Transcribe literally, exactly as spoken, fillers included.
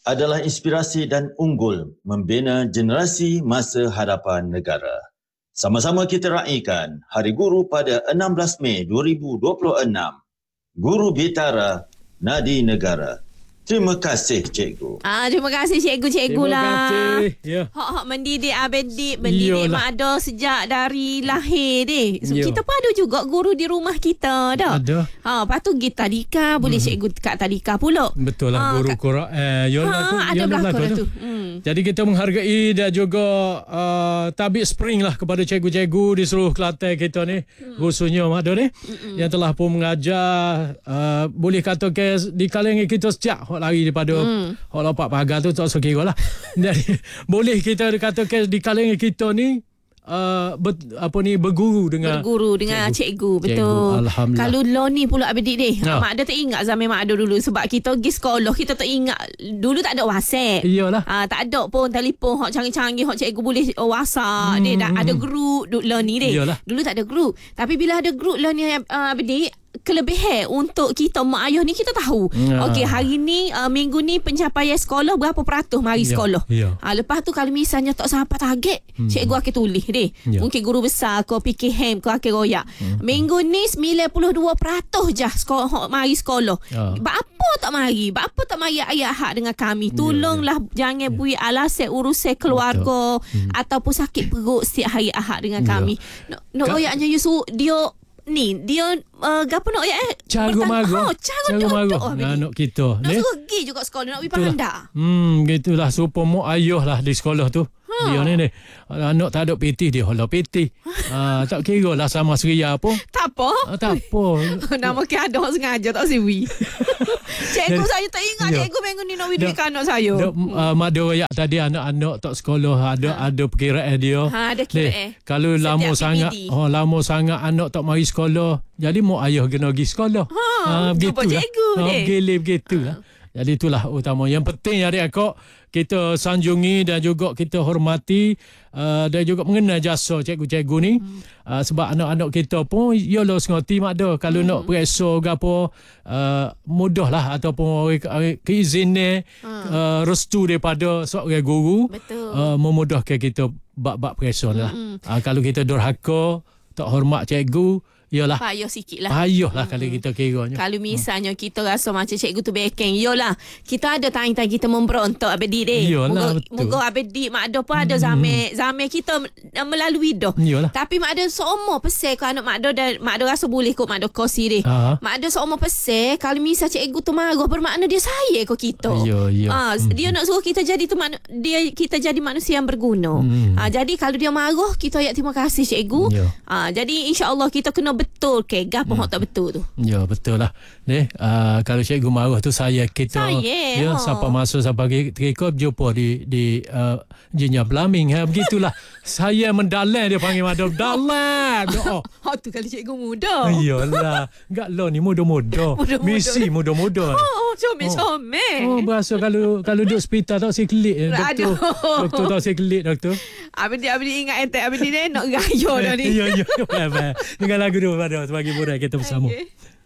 adalah inspirasi dan unggul membina generasi masa hadapan negara. Sama-sama kita raikan Hari Guru pada enam belas Mei dua ribu dua puluh enam. Guru Bitara, Nadi Negara. Terima kasih, Cikgu. Ah, terima kasih Cikgu-Cikgu lah. Terima kasih. Ya. Hak-hak mendidik abedik, mendidik mak ada sejak dari lahir deh. So, kita pun ada juga guru di rumah kita dah. Ada. Ha, lepas tu pergi tadika, boleh hmm. cikgu kat tadika pula. Betul lah, ha, guru kat... Quran. Eh, yolah ha, tu, ada belakang tu. tu. Hmm. Jadi kita menghargai dan juga uh, tabik spring lah kepada cikgu-cikgu di seluruh Kelantan kita ni. Hmm. Khususnya Mak Do ni. Hmm. Yang telah pun mengajar, uh, boleh kata ke di kalangan kita sejak lari daripada hmm. hak lompat pagar tu tak sekira lah. Jadi boleh kita katakan di kalangan kita ni uh, ber, apa ni berguru dengan berguru dengan cikgu, cikgu betul. Alhamdulillah. Kalau lo ni pula abedik deh. Ya. Mak ada tak ingat zaman mak ada dulu sebab kita pergi sekolah kita tak ingat dulu tak ada WhatsApp. Iyalah. Ah tak ada pun telefon hak canggih-canggih hak cikgu boleh oh, WhatsApp hmm. deh dah ada group learning deh. Iyalah. Dulu tak ada group. Tapi bila ada group learning uh, abedik kelebihan untuk kita mak ayah ni kita tahu. Ya. Okey, hari ni uh, minggu ni pencapaian sekolah berapa peratus mari ya. sekolah. Ya. Ha, lepas tu kalau misalnya tak sampai target, hmm. cikgu akan tulis deh. Ya. Mungkin guru besar kau fikir hem kau akan royak. Hmm. Minggu ni sembilan puluh dua peratus je sekolah mari sekolah. Ya. Apa tak mari? Apa tak mari ayat hak dengan kami? Tolonglah ya. jangan ya. bui alasan urusan keluarga hmm. ataupun sakit perut setiap hari Ahad dengan ya. kami. Nak no, no, royaknya Yusuf dia ni dia uh, gapo nak ya eh cara marah oh, cara marah oh, anak kita nak suruh pergi juga sekolah nak pergi pandai hmm gitulah supaya mak ayah lah di sekolah tu ha. Dia ni ni anak tak ada P T dia hala P T ah, tak kira lah sama seria pun tak apa ah, tak apa nama ke ada sengaja tak siwi cikgu saya tak ingat ya. cikgu minggu ni nak video kan anak saya da, uh, mak dia royak tadi anak-anak tak sekolah ada ha. ada perkiraan dia ha, ada kiraan kalau setiap lama sangat oh, lama sangat anak tak mari sekolah jadi mak ayah kena pergi sekolah ha, ha begitu lah ha, gilih begitu lah. Jadi itulah utama. Yang penting adik-akak kita sanjungi dan juga kita hormati uh, dan juga mengenal jasa cikgu-cikgu ni. Hmm. Uh, sebab anak-anak kita pun yalah sengerti mak dah kalau hmm. nak periksa ke apa uh, mudah lah ataupun keizinan hmm. uh, restu daripada seorang guru uh, memudahkan kita bab-bab periksa lah. Hmm. Uh, kalau kita durhaka tak hormat cikgu yalah. Payah sikit lah. Payah lah hmm. kalau kita kiranya. Kalau misalnya hmm. kita rasa macam cikgu tu bekeng, yalah. Kita ada time-time kita memberontak abedik deh. Yalah, betul. Moga abedik mak ada pun ada zaman zaman kita melalui dah. Yalah. Tapi mak ada seumur pesan kalau anak mak ada dan mak ada rasa boleh kot mak ada kosi deh. Ha. Mak ada seumur pesan kalau misal cikgu tu marah bermakna dia sayang kot kita. Ya, ya. Ha, hmm. dia nak suruh kita jadi tu dia kita jadi manusia yang berguna. Hmm. Ha, jadi kalau dia marah kita ayat terima kasih cikgu. Ya. Ha, jadi insya-Allah kita kena betul ke gapo hmm. tak betul tu. Ya betul lah. Ni uh, kalau cikgu marah tu saya kita saya, ya oh. sampai masa sampai kita jumpa di di uh, Jinya Blaming ha begitulah. Saya mendalam dia panggil madam dalam. Oh. Ha tu kali cikgu muda. Iyalah. Enggak lo ni muda-muda. Misi muda-muda. Oh, comel-comel. Oh, berasa kalau kalau duduk hospital tak siklit doktor. Doktor tak siklit doktor. Abang dia abang ingat entek abang dia nak raya dah ni. Ya ya. Dengan lagu tu pada sebagai budak kita bersama. Okay.